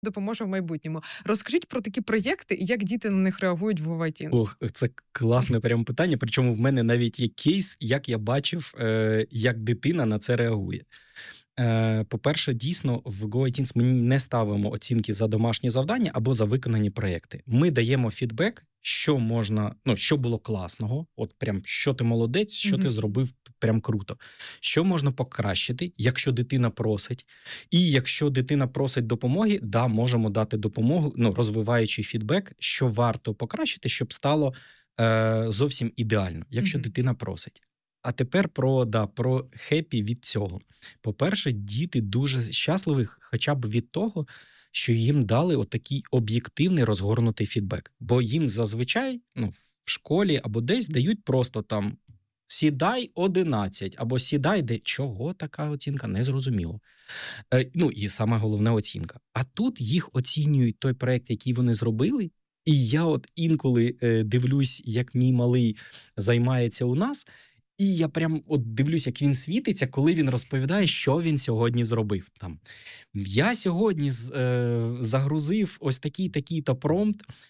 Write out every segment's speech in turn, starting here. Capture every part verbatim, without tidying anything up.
допоможе в майбутньому. Розкажіть про такі проєкти і як діти на них реагують в GoAteens. Ох, це класне прямо питання, причому в мене навіть є кейс, як я бачив, як дитина на це реагує. По-перше, дійсно, в GoAteens ми не ставимо оцінки за домашні завдання або за виконані проєкти. Ми даємо фідбек, що можна, ну, що було класного, от прям, що ти молодець, що mm-hmm. ти зробив прям круто. Що можна покращити, якщо дитина просить. І якщо дитина просить допомоги, да, можемо дати допомогу, ну, розвиваючи фідбек, що варто покращити, щоб стало е, зовсім ідеально, якщо mm-hmm. дитина просить. А тепер про, да, про хеппі від цього. По-перше, діти дуже щасливі хоча б від того, що їм дали отакий об'єктивний розгорнутий фідбек. Бо їм зазвичай, ну, в школі або десь дають просто там сідай одинадцять, або сідай, де чого така оцінка, незрозуміло. Е, ну, і саме головне оцінка. А тут їх оцінюють той проєкт, який вони зробили, і я от інколи е, дивлюсь, як мій малий займається у нас, і я прям от дивлюсь, як він світиться, коли він розповідає, що він сьогодні зробив. Там, я сьогодні е, загрузив ось такий-такий-то промпт, е,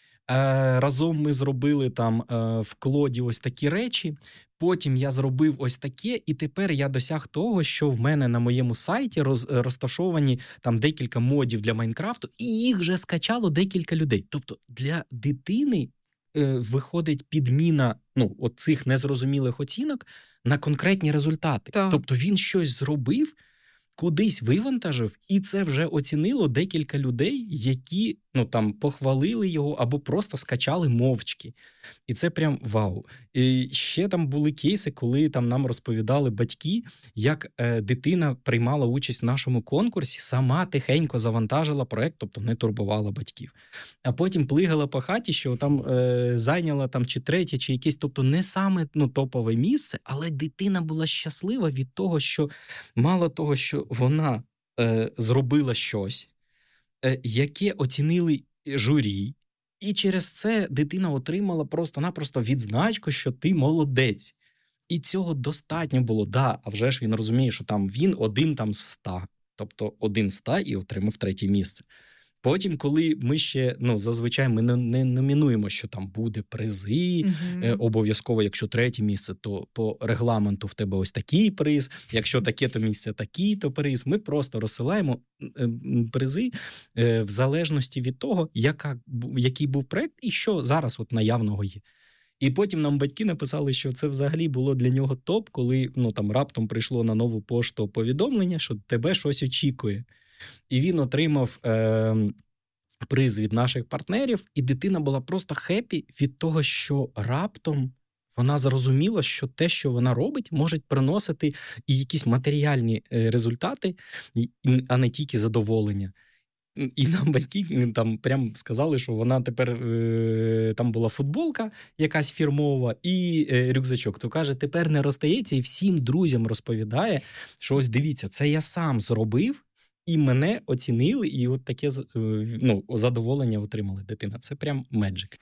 разом ми зробили там е, в клоді ось такі речі, потім я зробив ось таке, і тепер я досяг того, що в мене на моєму сайті роз, розташовані там декілька модів для Майнкрафту, і їх вже скачало декілька людей. Тобто для дитини виходить підміна, ну, от цих незрозумілих оцінок на конкретні результати. Так. Тобто він щось зробив, кудись вивантажив, і це вже оцінило декілька людей, які, ну, там, похвалили його або просто скачали мовчки. І це прям вау. І ще там були кейси, коли там нам розповідали батьки, як е, дитина приймала участь в нашому конкурсі, сама тихенько завантажила проект, тобто не турбувала батьків. А потім плигала по хаті, що там е, зайняла там чи третє, чи якесь, тобто не саме, ну, топове місце, але дитина була щаслива від того, що мало того, що вона е, зробила щось, е, яке оцінили журі, і через це дитина отримала просто-напросто відзначку, що ти молодець. І цього достатньо було. Да, а вже ж він розуміє, що там він один там з ста. Тобто один з ста і отримав третє місце. Потім, коли ми ще, ну, зазвичай ми не, не номінуємо, що там буде призи, угу. е, обов'язково, якщо третє місце, то по регламенту в тебе ось такий приз, якщо таке-то місце, такий-то приз. Ми просто розсилаємо е, призи е, в залежності від того, яка, який був проєкт і що зараз от наявного є. І потім нам батьки написали, що це взагалі було для нього топ, коли, ну, там раптом прийшло на нову пошту повідомлення, що тебе щось очікує. І він отримав е, приз від наших партнерів, і дитина була просто хеппі від того, що раптом вона зрозуміла, що те, що вона робить, може приносити і якісь матеріальні результати, а не тільки задоволення. І нам батьки там прям сказали, що вона тепер, е, там була футболка якась фірмова і е, рюкзачок. То каже, тепер не розстається і всім друзям розповідає, що ось дивіться, це я сам зробив, і мене оцінили, і от таке, ну, задоволення отримала дитина. Це прям меджик.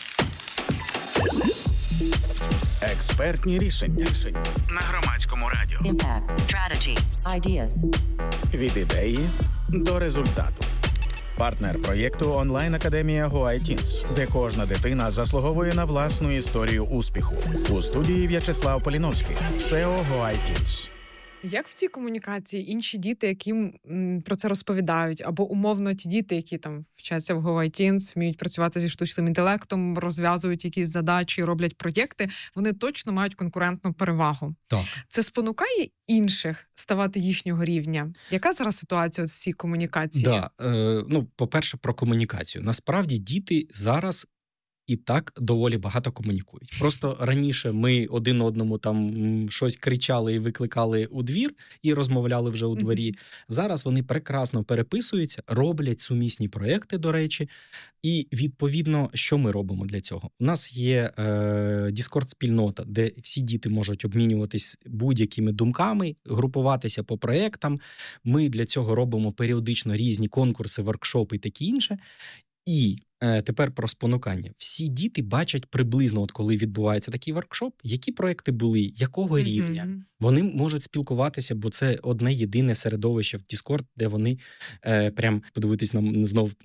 Експертні рішення. рішення на Громадському радіо. Impact. Strategy. Ideas. Від ідеї до результату. Партнер проєкту онлайн-академія GoAteens, де кожна дитина заслуговує на власну історію успіху. У студії В'ячеслав Поліновський, сео GoAteens. Як в цій комунікації інші діти, яким м, про це розповідають, або умовно ті діти, які там вчаться в GoAteens, вміють працювати зі штучним інтелектом, розв'язують якісь задачі, роблять проєкти, вони точно мають конкурентну перевагу. Так. Це спонукає інших ставати їхнього рівня? Яка зараз ситуація в цій комунікації? Да, е, ну, по-перше, про комунікацію. Насправді діти зараз і так доволі багато комунікують. Просто раніше ми один одному там щось кричали і викликали у двір і розмовляли вже у дворі. Mm-hmm. Зараз вони прекрасно переписуються, роблять сумісні проекти, до речі. І, відповідно, що ми робимо для цього? У нас є е, Discord-спільнота, де всі діти можуть обмінюватись будь-якими думками, групуватися по проектам. Ми для цього робимо періодично різні конкурси, воркшопи і таке інше. І е, тепер про спонукання. Всі діти бачать приблизно, от коли відбувається такий воркшоп, які проекти були, якого mm-hmm. рівня. Вони можуть спілкуватися, бо це одне єдине середовище в Discord, де вони е, прям, подивитись нам знов